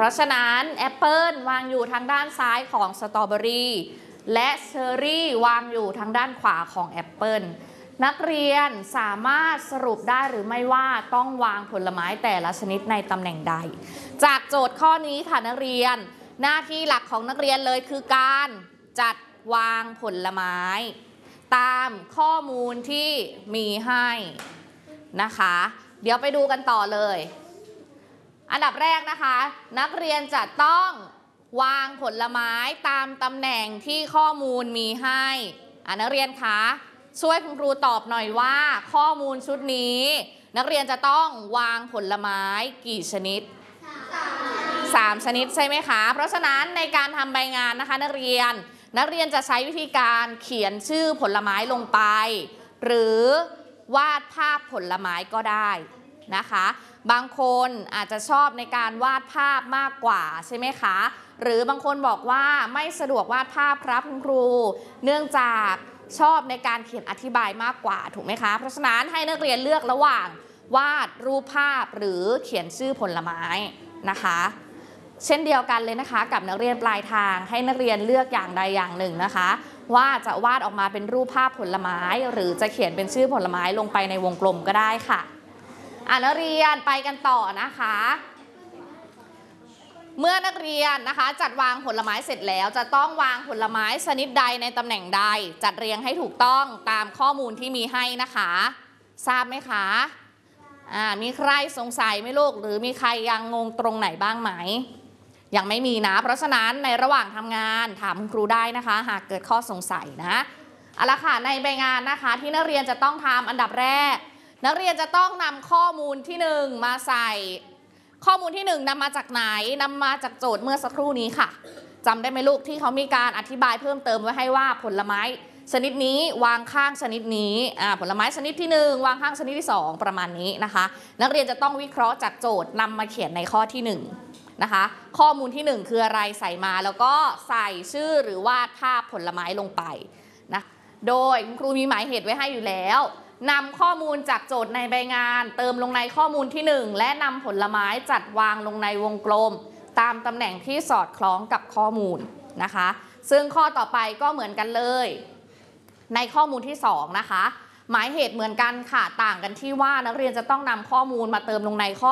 ราะฉะนั้นแอปเปิลวางอยู่ทางด้านซ้ายของสตรอเบอรี่และเชอร์รี่วางอยู่ทางด้านขวาของแอปเปิลนักเรียนสามารถสรุปได้หรือไม่ว่าต้องวางผลไม้แต่ละชนิดในตำแหน่งใดจากโจทย์ข้อนี้ค่ะนักเรียนหน้าที่หลักของนักเรียนเลยคือการจัดวางผลไม้ตามข้อมูลที่มีให้นะคะเดี๋ยวไปดูกันต่อเลยอันดับแรกนะคะนักเรียนจะต้องวางผลไม้ตามตำแหน่งที่ข้อมูลมีให้นักเรียนคะช่วยคุณครูตอบหน่อยว่าข้อมูลชุดนี้นักเรียนจะต้องวางผลไม้กี่ชนิด3 ชนิดใช่ไหมคะเพราะฉะนั้นในการทำใบงานนะคะนักเรียนจะใช้วิธีการเขียนชื่อผลไม้ลงไปหรือวาดภาพผลไม้ก็ได้นะคะบางคนอาจจะชอบในการวาดภาพมากกว่าใช่ไหมคะหรือบางคนบอกว่าไม่สะดวกวาดภาพครับคุณครูเนื่องจากชอบในการเขียนอธิบายมากกว่าถูกไหมคะเพราะฉะนั้นให้นักเรียนเลือกระหว่างวาดรูปภาพหรือเขียนชื่อผลไม้นะคะเช่นเดียวกันเลยนะคะกับนักเรียนปลายทางให้นักเรียนเลือกอย่างใดอย่างหนึ่งนะคะว่าจะวาดออกมาเป็นรูปภาพผลไม้หรือจะเขียนเป็นชื่อผลไม้ลงไปในวงกลมก็ได้ค่ะนักเรียนไปกันต่อนะคะเมื่อนักเรียนนะคะจัดวางผลไม้เสร็จแล้วจะต้องวางผลไม้ชนิดใดในตำแหน่งใดจัดเรียงให้ถูกต้องตามข้อมูลที่มีให้นะคะทราบไหมคะมีใครสงสัยไหมลูกหรือมีใครยังงงตรงไหนบ้างไหมยังไม่มีนะเพราะฉะนั้นในระหว่างทำงานถามคุณครูได้นะคะหากเกิดข้อสงสัยนะเอาละค่ะในใบงานนะคะที่นักเรียนจะต้องทำอันดับแรกนักเรียนจะต้องนำข้อมูลที่1มาใส่ข้อมูลที่1นำมาจากไหนนำมาจากโจทย์เมื่อสักครู่นี้ค่ะจำได้ไหมลูกที่เขามีการอธิบายเพิ่มเติมไว้ให้ว่าผลไม้ชนิดนี้วางข้างชนิดนี้ผลไม้ชนิดที่1วางข้างชนิดที่2ประมาณนี้นะคะนักเรียนจะต้องวิเคราะห์จากโจทย์นำมาเขียนในข้อที่1นะคะข้อมูลที่1คืออะไรใส่มาแล้วก็ใส่ชื่อหรือวาดภาพผลไม้ลงไปนะโดยคุณครูมีหมายเหตุไว้ให้อยู่แล้วนำข้อมูลจากโจทย์ในใบงานเติมลงในข้อมูลที่1และนำผลไม้จัดวางลงในวงกลมตามตำแหน่งที่สอดคล้องกับข้อมูลนะคะซึ่งข้อต่อไปก็เหมือนกันเลยในข้อมูลที่2นะคะหมายเหตุเหมือนกันค่ะต่างกันที่ว่านักเรียนจะต้องนำข้อมูลมาเติมลงในข้อ